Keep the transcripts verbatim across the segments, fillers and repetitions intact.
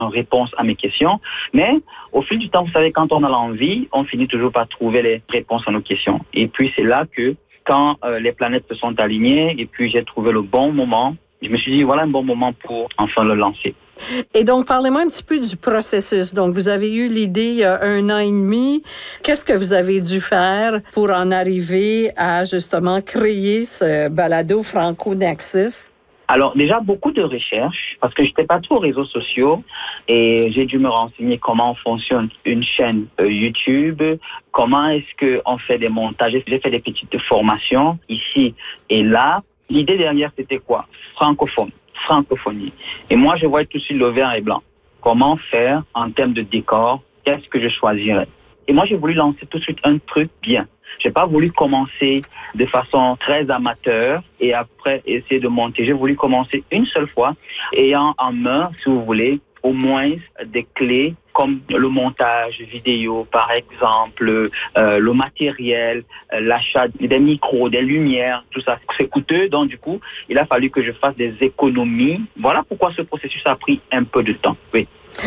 réponse à mes questions. Mais au fil du temps, vous savez, quand on a l'envie, on finit toujours par trouver les réponses à nos questions. Et puis c'est là que quand euh, les planètes se sont alignées et puis j'ai trouvé le bon moment, je me suis dit voilà un bon moment pour enfin le lancer. Et donc, parlez-moi un petit peu du processus. Donc, vous avez eu l'idée il y a un an et demi. Qu'est-ce que vous avez dû faire pour en arriver à, justement, créer ce balado Franco Nexus? Alors, déjà, beaucoup de recherches, parce que je n'étais pas trop aux réseaux sociaux et j'ai dû me renseigner comment fonctionne une chaîne euh, YouTube, comment est-ce qu'on fait des montages. J'ai fait des petites formations ici et là. L'idée derrière, c'était quoi? Francophone. Francophonie. Et moi, je vois tout de suite le vert et blanc. Comment faire en termes de décor? Qu'est-ce que je choisirais? Et moi, j'ai voulu lancer tout de suite un truc bien. J'ai pas voulu commencer de façon très amateur et après essayer de monter. J'ai voulu commencer une seule fois, ayant en main, si vous voulez, au moins des clés comme le montage vidéo, par exemple, euh, le matériel, euh, l'achat des micros, des lumières, tout ça. C'est coûteux, donc du coup, il a fallu que je fasse des économies. Voilà pourquoi ce processus a pris un peu de temps, oui.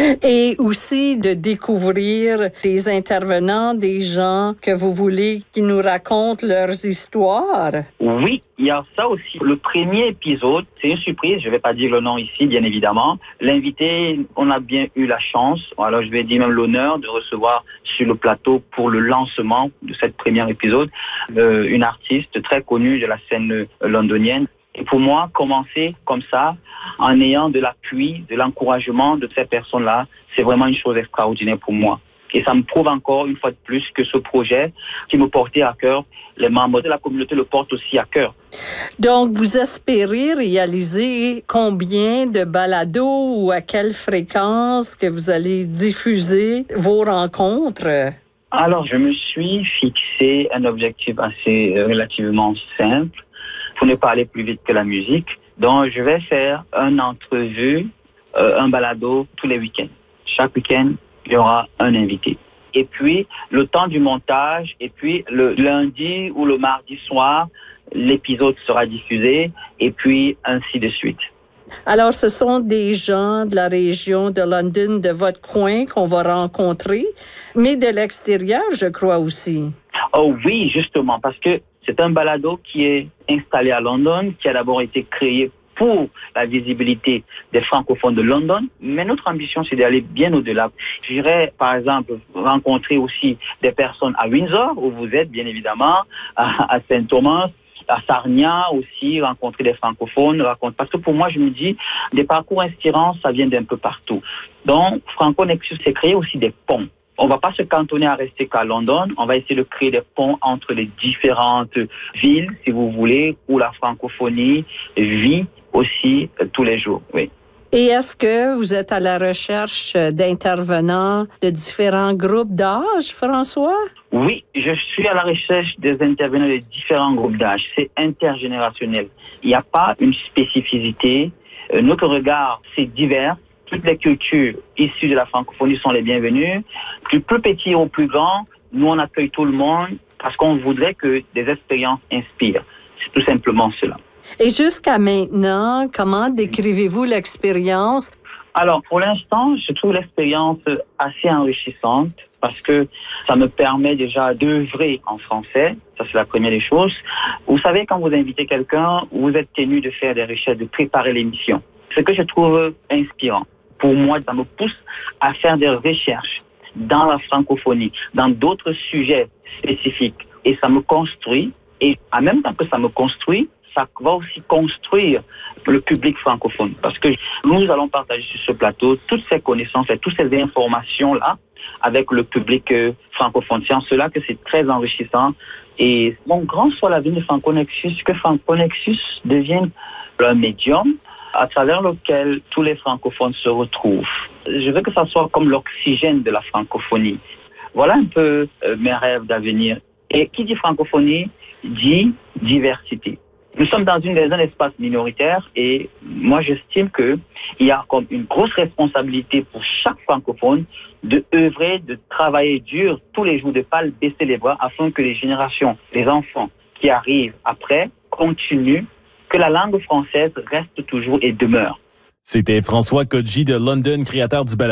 Et aussi de découvrir des intervenants, des gens que vous voulez qui nous racontent leurs histoires. Oui, il y a ça aussi. Le premier épisode, c'est une surprise, je ne vais pas dire le nom ici, bien évidemment. L'invité, on a bien eu la chance, alors je vais dire même l'honneur de recevoir sur le plateau pour le lancement de cette première épisode, euh, une artiste très connue de la scène euh, londonienne. Et pour moi, commencer comme ça, en ayant de l'appui, de l'encouragement de ces personnes-là, c'est vraiment une chose extraordinaire pour moi. Et ça me prouve encore une fois de plus que ce projet qui me portait à cœur, les membres de la communauté le portent aussi à cœur. Donc, vous espérez réaliser combien de balados ou à quelle fréquence que vous allez diffuser vos rencontres? Alors, je me suis fixé un objectif assez euh, relativement simple pour ne pas aller plus vite que la musique. Donc, je vais faire une entrevue, euh, un balado tous les week-ends. Chaque week-end, il y aura un invité. Et puis, le temps du montage, et puis le lundi ou le mardi soir, l'épisode sera diffusé, et puis ainsi de suite. Alors, ce sont des gens de la région de London, de votre coin, qu'on va rencontrer, mais de l'extérieur, je crois aussi. Oh oui, justement, parce que c'est un balado qui est installé à London, qui a d'abord été créé pour la visibilité des francophones de London, mais notre ambition, c'est d'aller bien au-delà. J'irai, par exemple, rencontrer aussi des personnes à Windsor, où vous êtes, bien évidemment, à, à Saint-Thomas, à Sarnia aussi, rencontrer des francophones, raconter. Parce que pour moi, je me dis, des parcours inspirants, ça vient d'un peu partout. Donc, Franco Nexus, c'est créer aussi des ponts. On ne va pas se cantonner à rester qu'à London. On va essayer de créer des ponts entre les différentes villes, si vous voulez, où la francophonie vit aussi euh, tous les jours. Oui. Et est-ce que vous êtes à la recherche d'intervenants de différents groupes d'âge, François? Oui, je suis à la recherche des intervenants de différents groupes d'âge. C'est intergénérationnel. Il n'y a pas une spécificité. Euh, notre regard, c'est divers. Toutes les cultures issues de la francophonie sont les bienvenues. Du plus petit au plus grand, nous, on accueille tout le monde parce qu'on voudrait que des expériences inspirent. C'est tout simplement cela. Et jusqu'à maintenant, comment décrivez-vous l'expérience? Alors, pour l'instant, je trouve l'expérience assez enrichissante parce que ça me permet déjà d'œuvrer en français. Ça, c'est la première des choses. Vous savez, quand vous invitez quelqu'un, vous êtes tenu de faire des recherches, de préparer l'émission. Ce que je trouve inspirant. Pour moi, ça me pousse à faire des recherches dans la francophonie, dans d'autres sujets spécifiques. Et ça me construit. Et en même temps que ça me construit, ça va aussi construire le public francophone. Parce que nous allons partager sur ce plateau toutes ces connaissances et toutes ces informations-là avec le public francophone. C'est en cela que c'est très enrichissant. Et mon grand soit l'avenir de Franco Nexus, que Franco Nexus devienne un médium à travers lequel tous les francophones se retrouvent. Je veux que ça soit comme l'oxygène de la francophonie. Voilà un peu euh, mes rêves d'avenir. Et qui dit francophonie dit diversité. Nous sommes dans une, un espace minoritaire et moi j'estime qu'il y a comme une grosse responsabilité pour chaque francophone de œuvrer, de travailler dur tous les jours, de ne pas baisser les bras afin que les générations, les enfants qui arrivent après continuent, que la langue française reste toujours et demeure. C'était François Codji de London, créateur du balado